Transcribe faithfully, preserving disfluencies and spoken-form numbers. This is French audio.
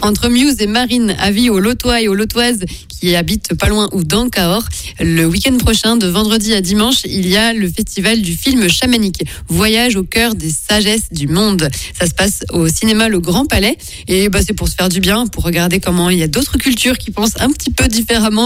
Entre Muse et Marine, avis aux Lotois et aux Lotoises qui habitent pas loin ou dans Cahors. Le week-end prochain, de vendredi à dimanche, il y a le festival du film chamanique. Voyage au cœur des sagesses du monde. Ça se passe au cinéma Le Grand Palais. Et bah, c'est pour se faire du bien, pour regarder comment il y a d'autres cultures qui pensent un petit peu différemment